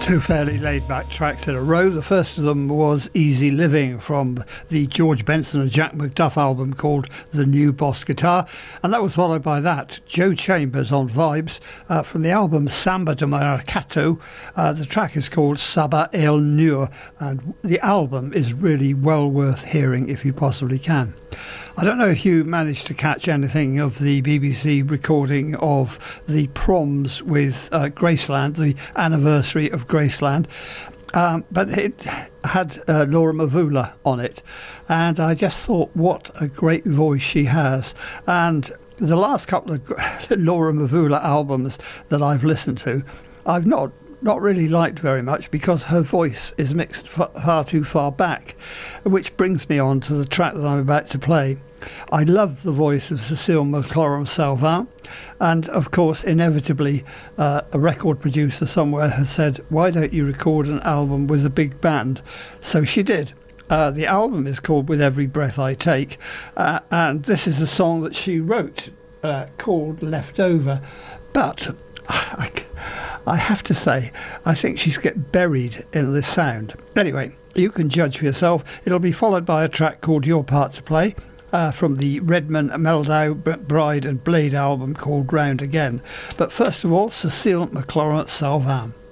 Two fairly laid-back tracks in a row. The first of them was Easy Living from the George Benson and Jack McDuff album called The New Boss Guitar, and that was followed by that, Joe Chambers on Vibes from the album Samba de Maracatu. The track is called Saba El Nur, and the album is really well worth hearing if you possibly can. I don't know if you managed to catch anything of the BBC recording of the proms with Graceland, the anniversary of Graceland, but it had Laura Mvula on it, and I just thought what a great voice she has. And the last couple of Laura Mvula albums that I've listened to, I've not really liked very much because her voice is mixed far too far back, which brings me on to the track that I'm about to play. I love the voice of Cécile McLorin-Salvin, and of course inevitably a record producer somewhere has said, why don't you record an album with a big band? So she did. The album is called With Every Breath I Take, and this is a song that she wrote called Leftover, but I have to say, I think she's get buried in this sound. Anyway, you can judge for yourself. It'll be followed by a track called Your Part to Play from the Redman, Meldau, Bride and Blade album called Round Again. But first of all, Cécile McLorin-Salvin.